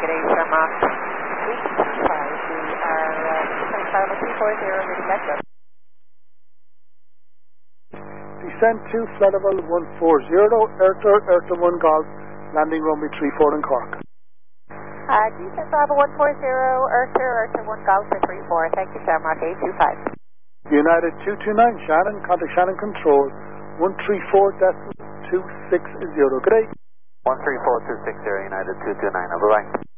good day, Shamrock 825. We are Tower 340, ready to Descent to flight level 140, Airto 1 Golf, landing runway 34 in Cork. Descent level 140, Airto 1 Golf for 34. Thank you, Shamrock 825. United 229, Shannon, contact Shannon Control, 134.260. Good day. 134.260, United 229, bye-bye.